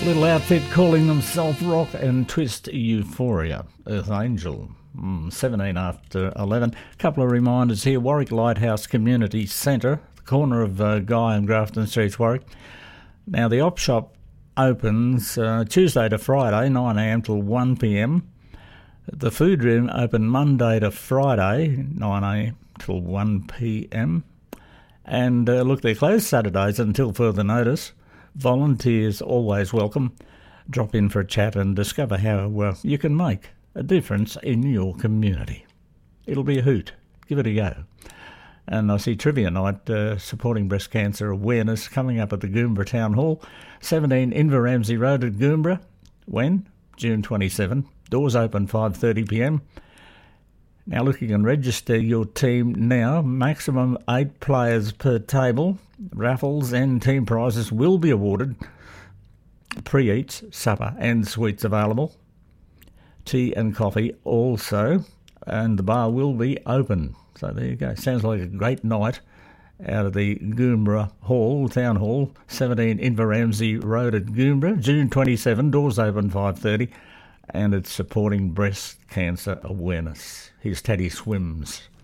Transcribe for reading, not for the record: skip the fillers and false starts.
Little outfit calling themselves Rock and Twist Euphoria. Earth Angel, 17 after 11. Couple of reminders here. Warwick Lighthouse Community Centre, the corner of Guy and Grafton Streets, Warwick. Now, the op shop opens Tuesday to Friday, 9am till 1pm. The food room open Monday to Friday, 9am till 1pm. And look, they're closed Saturdays until further notice. Volunteers always welcome. Drop in for a chat and discover how you can make a difference in your community. It'll be a hoot. Give it a go. And I see Trivia Night supporting breast cancer awareness coming up at the Goombra Town Hall, 17 Inver Ramsey Road at Goombra. When? June 27. Doors open 5:30pm. Now look, you can register your team now. Maximum 8 players per table. Raffles and team prizes will be awarded. Pre-eats, supper and sweets available. Tea and coffee also. And the bar will be open. So there you go. Sounds like a great night out of the Goombra Hall, Town Hall, 17 Inver Ramsey Road at Goombra. June 27, doors open 5:30. And it's supporting breast cancer awareness. Here's Teddy Swims.